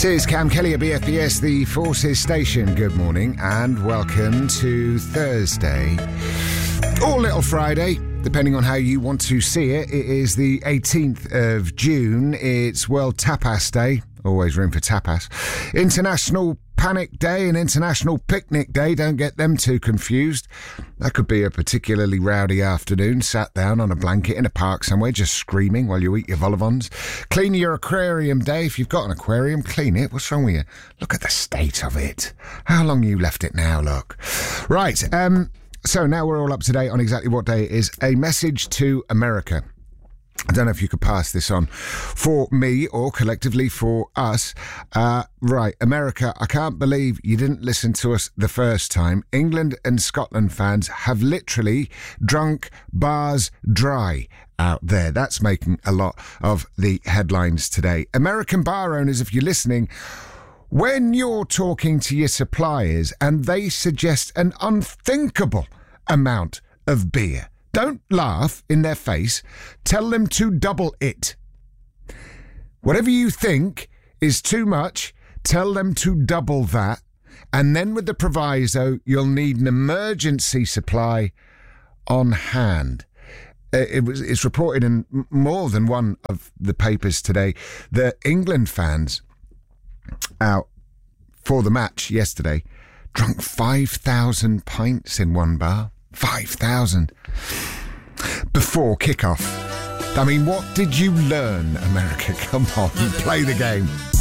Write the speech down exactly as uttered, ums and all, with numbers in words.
This is Cam Kelly at B F B S, the Forces Station. Good morning and welcome to Thursday, or Little Friday, depending on how you want to see it. It is the eighteenth of June. It's World Tapas Day. Always room for tapas. International Panic Day and International Picnic Day. Don't get them too confused. That could be a particularly rowdy afternoon, sat down on a blanket in a park somewhere, just screaming while you eat your vol au vents. Clean your aquarium day. If you've got an aquarium, clean it. What's wrong with you? Look at the state of it. How long you left it now, look. Right, um, so now we're all up to date on exactly what day it is. A message to America. I don't know if you could pass this on for me or collectively for us. Uh, right, America, I can't believe you didn't listen to us the first time. England and Scotland fans have literally drunk bars dry out there. That's making a lot of the headlines today. American bar owners, if you're listening, when you're talking to your suppliers and they suggest an unthinkable amount of beer, don't laugh in their face. Tell them to double it. Whatever you think is too much, tell them to double that. And then with the proviso, you'll need an emergency supply on hand. It was, it's reported in more than one of the papers today that England fans out for the match yesterday drunk five thousand pints in one bar. five thousand before kickoff. I mean, what did you learn, America? Come on, play the game.